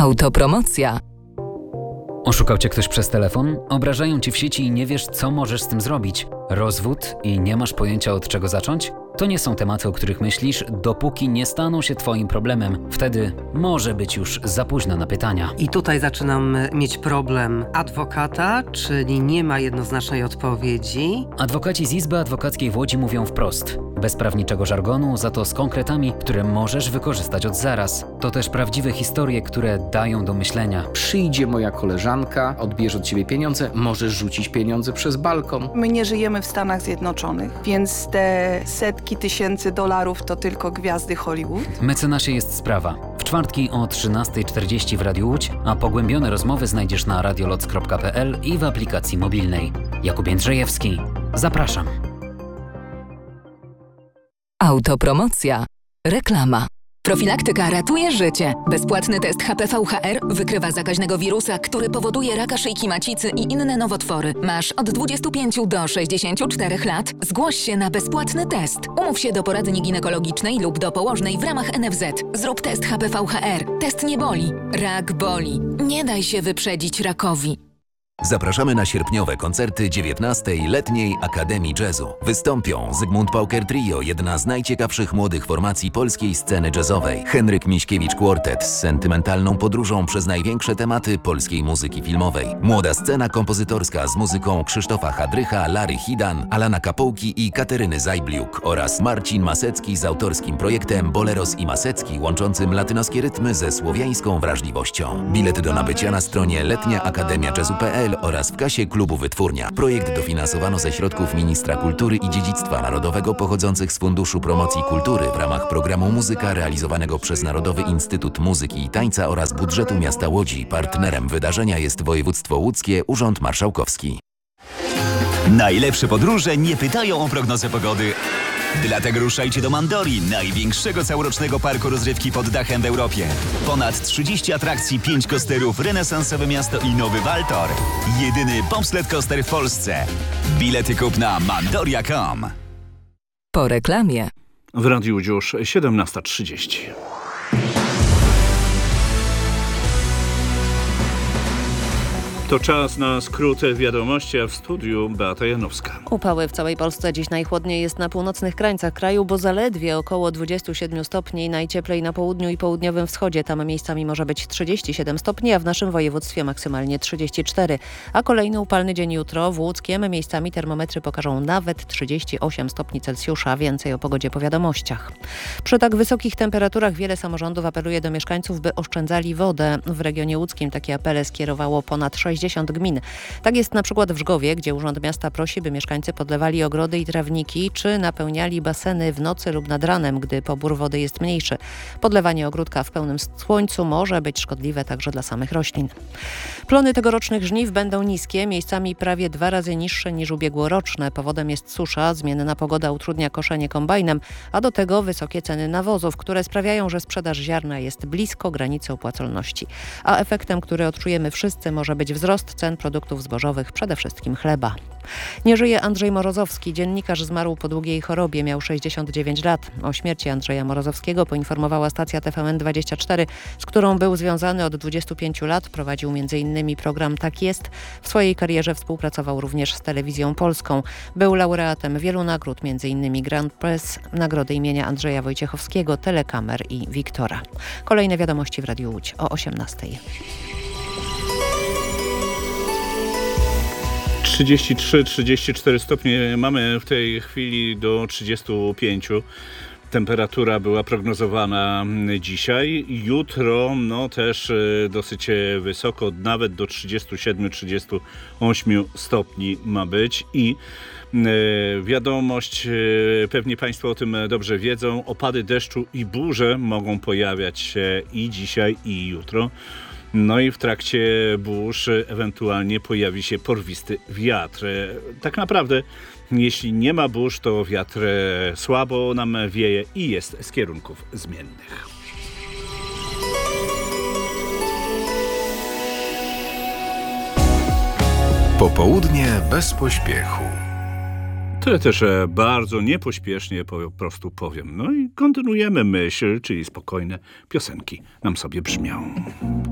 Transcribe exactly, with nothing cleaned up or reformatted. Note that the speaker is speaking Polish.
Autopromocja. Oszukał cię ktoś przez telefon? Obrażają ci w sieci i nie wiesz, co możesz z tym zrobić? Rozwód i nie masz pojęcia, od czego zacząć? To nie są tematy, o których myślisz, dopóki nie staną się twoim problemem. Wtedy może być już za późno na pytania. I tutaj zaczynam mieć problem adwokata, czyli nie ma jednoznacznej odpowiedzi. Adwokaci z Izby Adwokackiej w Łodzi mówią wprost. Bez prawniczego żargonu, za to z konkretami, które możesz wykorzystać od zaraz. To też prawdziwe historie, które dają do myślenia. Przyjdzie moja koleżanka, odbierze od ciebie pieniądze, możesz rzucić pieniądze przez balkon. My nie żyjemy w Stanach Zjednoczonych, więc te setki tysięcy dolarów to tylko gwiazdy Hollywood. Mecenasie jest sprawa. W czwartki o trzynasta czterdzieści w Radiu Łódź, a pogłębione rozmowy znajdziesz na radioloc kropka p l i w aplikacji mobilnej. Jakub Jędrzejewski. Zapraszam. Autopromocja. Reklama. Profilaktyka ratuje życie. Bezpłatny test H P V H R wykrywa zakaźnego wirusa, który powoduje raka szyjki macicy i inne nowotwory. Masz od dwudziestu pięciu do sześćdziesięciu czterech lat? Zgłoś się na bezpłatny test. Umów się do poradni ginekologicznej lub do położnej w ramach N F Z. Zrób test H P V H R. Test nie boli. Rak boli. Nie daj się wyprzedzić rakowi. Zapraszamy na sierpniowe koncerty dziewiętnastej Letniej Akademii Jazzu. Wystąpią Zygmunt Pauker Trio, jedna z najciekawszych młodych formacji polskiej sceny jazzowej. Henryk Miśkiewicz Quartet z sentymentalną podróżą przez największe tematy polskiej muzyki filmowej. Młoda scena kompozytorska z muzyką Krzysztofa Hadrycha, Lary Hidan, Alana Kapołki i Kateryny Zajbliuk oraz Marcin Masecki z autorskim projektem Boleros i Masecki, łączącym latynoskie rytmy ze słowiańską wrażliwością. Bilety do nabycia na stronie letnia akademia jazzu kropka p l oraz w kasie klubu Wytwórnia. Projekt dofinansowano ze środków Ministra Kultury i Dziedzictwa Narodowego pochodzących z Funduszu Promocji Kultury w ramach programu Muzyka realizowanego przez Narodowy Instytut Muzyki i Tańca oraz budżetu miasta Łodzi. Partnerem wydarzenia jest województwo łódzkie, Urząd Marszałkowski. Najlepsze podróże nie pytają o prognozę pogody. Dlatego ruszajcie do Mandori, największego całorocznego parku rozrywki pod dachem w Europie. Ponad trzydzieści atrakcji, pięć kosterów, renesansowe miasto i nowy Waltor. Jedyny bobsled coaster w Polsce. Bilety kup na mandoria kropka com. Po reklamie. W Radiu Łódź już siedemnasta trzydzieści. To czas na skrót wiadomości, a w studiu Beata Janowska. Upały w całej Polsce. Dziś najchłodniej jest na północnych krańcach kraju, bo zaledwie około dwudziestu siedmiu stopni. Najcieplej na południu i południowym wschodzie. Tam miejscami może być trzydzieści siedem stopni, a w naszym województwie maksymalnie trzydzieści cztery. A kolejny upalny dzień jutro w Łódzkiem. Miejscami termometry pokażą nawet trzydzieści osiem stopni Celsjusza. Więcej o pogodzie po wiadomościach. Przy tak wysokich temperaturach wiele samorządów apeluje do mieszkańców, by oszczędzali wodę. W regionie łódzkim takie apele skierowało ponad sześćdziesiąt gmin. Tak jest na przykład w Żgowie, gdzie Urząd Miasta prosi, by mieszkańcy podlewali ogrody i trawniki, czy napełniali baseny w nocy lub nad ranem, gdy pobór wody jest mniejszy. Podlewanie ogródka w pełnym słońcu może być szkodliwe także dla samych roślin. Plony tegorocznych żniw będą niskie, miejscami prawie dwa razy niższe niż ubiegłoroczne. Powodem jest susza, zmienna pogoda utrudnia koszenie kombajnem, a do tego wysokie ceny nawozów, które sprawiają, że sprzedaż ziarna jest blisko granicy opłacalności. A efektem, który odczujemy wszyscy, może być wzrost cen produktów zbożowych, przede wszystkim chleba. Nie żyje Andrzej Morozowski. Dziennikarz zmarł po długiej chorobie. Miał sześćdziesiąt dziewięć lat. O śmierci Andrzeja Morozowskiego poinformowała stacja T V N dwadzieścia cztery, z którą był związany od dwudziestu pięciu lat. Prowadził między innymi program Tak jest. W swojej karierze współpracował również z Telewizją Polską. Był laureatem wielu nagród, między innymi Grand Prix, nagrody imienia Andrzeja Wojciechowskiego, Telekamer i Wiktora. Kolejne wiadomości w Radiu Łódź o osiemnastej. trzydzieści trzy trzydzieści cztery stopnie mamy w tej chwili do trzydziestu pięciu. Temperatura była prognozowana dzisiaj. Jutro no też dosyć wysoko, nawet do trzydziestu siedmiu trzydziestu ośmiu stopni ma być. I wiadomość, pewnie Państwo o tym dobrze wiedzą, opady deszczu i burze mogą pojawiać się i dzisiaj, i jutro. No i w trakcie burz ewentualnie pojawi się porwisty wiatr. Tak naprawdę, jeśli nie ma burz, to wiatr słabo nam wieje i jest z kierunków zmiennych. Popołudnie bez pośpiechu. To ja też bardzo niepośpiesznie po prostu powiem. No i kontynuujemy myśl, czyli spokojne piosenki nam sobie brzmią.